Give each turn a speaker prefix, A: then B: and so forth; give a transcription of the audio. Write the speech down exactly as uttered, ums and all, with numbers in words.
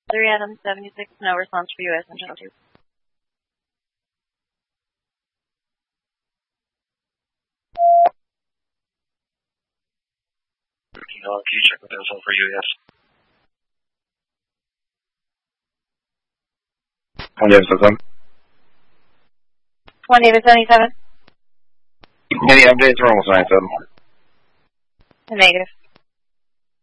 A: three Adam seventy-six, no response for U S and Channel two.
B: Can you check with Arizona for U S?
C: one Davis seven.
A: one Davis seventy-seven.
C: Any updates? We're almost nine seven.
A: Negative.